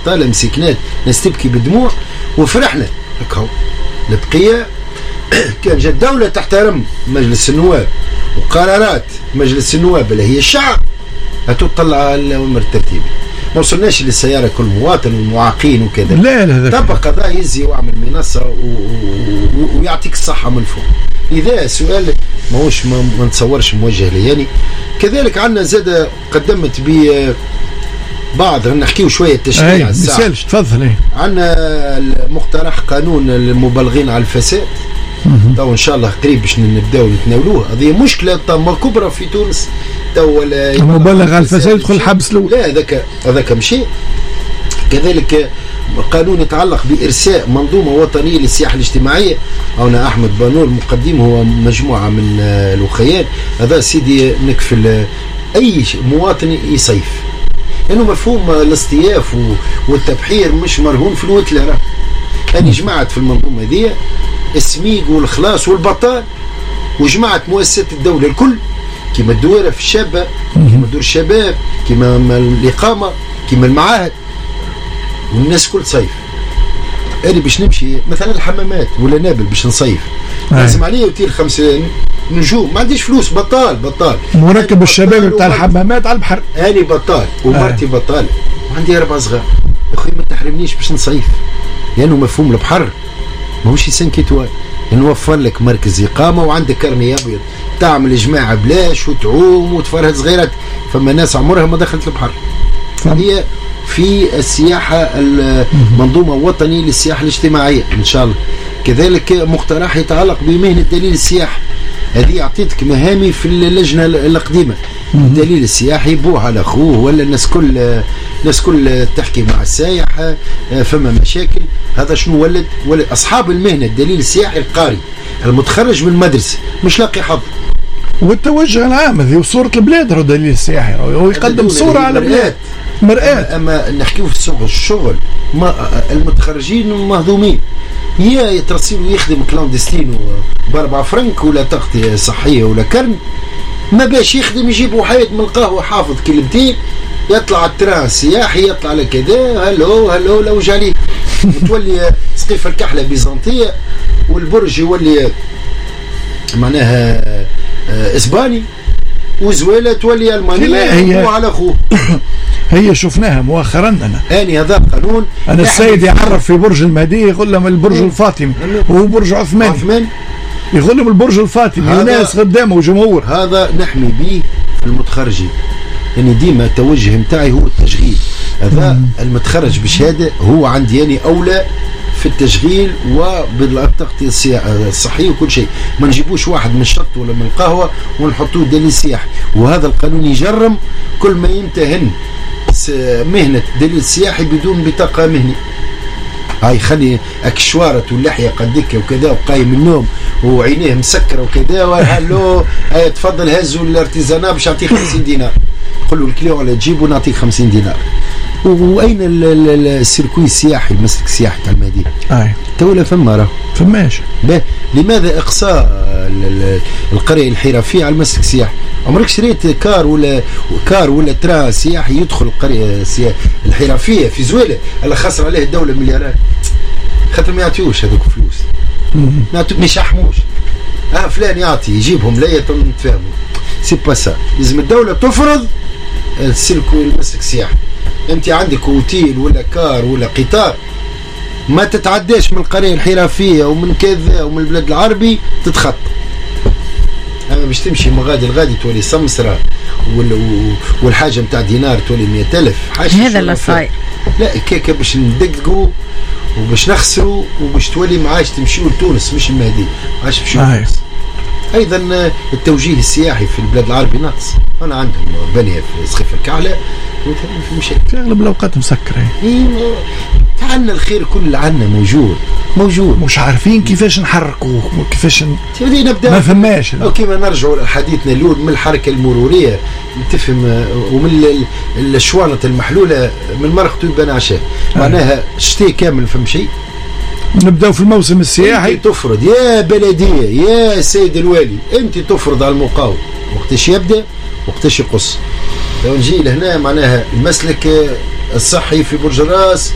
بطاله مسكنات ناس تبكي بدموع وفرحنا هكا. البقيه كان جات دولة تحترم مجلس النواب وقرارات مجلس النواب اللي هي الشعب هتطلع الأمر الترتيبي. ما وصلناش للسيارة كل مواطن والمعاقين وكذا. لا طبق قضاء يزي واعمل منصة ويعطيك الصحة من فوق. إذا سؤال ماهوش ما نتصورش موجه لي يعني. كذلك عندنا زاد قدمت بعض نحكيو شوية تشريع الساعة. تفضل. عندنا مقترح قانون المبالغين على الفساد. تو ان شاء الله قريب باش نبداو نتناولوه. هذه مشكله طامه كبرى في تونس. تو المبالغ على الفساد يدخل الحبس الاول. لا هذاك مشي. كذلك قانون يتعلق بارساء منظومه وطنيه للسياحه الاجتماعيه. هنا احمد بانور مقدم، هو مجموعه من الاخيان. هذا سيدي نكفل اي مواطن يصيف، لانه مفهوم الاصطياف والتبحير مش مرهون في الوتله. أنا جمعت في المنظومة دي السميق والخلاص والبطال، وجمعت مؤسسات الدولة الكل كما الدويرة في الشابة، كما دور الشباب، كما الإقامة، كما المعاهد، والناس كل صيف. أنا باش نمشي مثلا الحمامات ولا نابل باش نصيف لازم عليه اوتيل 5 نجوم، ما عنديش فلوس. بطال مركب الشباب بتاع الحمامات على البحر. أنا بطال ومرتي بطالة وعندي 4 صغار. يا أخي ما تحرمنيش باش نصيف، لأنه مفهوم البحر ماهوش سنكيتوال. نوفر لك مركز إقامة وعندك كرني أبيض تعمل جماعة بلاش وتعوم وتفرهد صغيرات. فما ناس عمرها ما دخلت البحر. هي في السياحة المنظومة وطنية للسياحة الاجتماعية إن شاء الله. كذلك مقترح يتعلق بمهنة دليل السياحة. هذه أعطيتك مهامي في اللجنة القديمة. الدليل السياحي بوه على أخوه ولا الناس كل تحكي مع السايح فما مشاكل. هذا شنو ولد أصحاب المهنة الدليل السياحي القاري المتخرج من المدرسة مش لاقي حظ. والتوجه العام هذه وصورة البلاد هو دليل السياحي، هو يقدم صورة على بلاد مرآة. أما نحكيو في الشغل المتخرجين مهضومين. هي يترسل ويخدم كلاندستين ب4 فرنك ولا تغطية صحية ولا كرن، ما باش يخدم يجيب واحد من القهوة حافظ كلمتين يطلع التران السياحي يطلع على كذا هلو لو جالي وتولي سقيفة الكحلة بيزنطية والبرج يولي معناها اسباني وزويلة تولي المانية وعلى اخوه. هي شفناها مؤخرا. أنا هذا قانون. أنا السيد يعرف في برج المهدي يقول لهم البرج الفاطمي وهو برج عثمان يقول لهم البرج الفاطمي وناس قدامه وجمهور. هذا نحمي به المتخرجين. يعني ديما التوجه متاعي هو التشغيل. هذا المتخرج بشهادة هو عندي يعني أولى في التشغيل وبالتغطية الصحية وكل شيء. ما نجيبوش واحد من الشط ولا من القهوة ونحطوه دليل سياحي. وهذا القانون يجرم كل ما يمتهن مهنة دليل سياحي بدون بطاقة مهني. هاي خلي الشوارة واللحية قدك وكذا وقايم من النوم وعينيه مسكرة وكذا وهلو تفضل هزوا الارتزانات باش نعطيك 50 دينار. قلوا الكليو على تجيب ونعطيك 50 دينار. وأين السيركوي السياحي المسلك السياحي تاع المدينة؟ تولا فماش. لماذا إقصاء القرية الحرفية على المسلك السياحي؟ عمرك شريت كار ولا ترا سياحي يدخل القرية الحرفية في زويلة اللي خسر عليه الدولة مليارات خاطر ما يعطيوش هذوك فلوس، ما يشحموش. فلان يعطي يجيبهم لا يتفاهموا. سي با سا. لازم الدولة تفرض السيركوي المسلك السياحي. انت عندك اوتيل ولا كار ولا قطار ما تتعداش من القرية الحرفية ومن كذا ومن البلاد العربي تتخطى. اما باش تمشي مغادي تولي سمسرة والحاجة متاع دينار تولي 100,000. هذا اللي صاير. لا كيكا باش ندققوا وباش نخسروا وباش تولي معاش تمشيوا لتونس مش المهدي معاش تمشيوا لتونس. ايضا التوجيه السياحي في البلاد العربي ناقص. انا عندهم بنيه في سقيف الكعله في مشاكل في اغلب الاوقات مسكره. تعالنا الخير كل عنا موجود مش عارفين كيفاش نحركوا وكيفاش نبدا. ما فماش. كيما نرجعوا لحديثنا الاول من الحركه المروريه تفهم ومن الشوانط المحلوله من مرقته يبان عشاء. معناها الشتاء كامل فهم شيء. نبداو في الموسم السياحي. انت تفرض يا بلديه يا سيد الوالي، انت تفرض على المقاول وقتاش يبدا وقتاش يقص. لو نجي لهنا معناها المسلك الصحي في برج الراس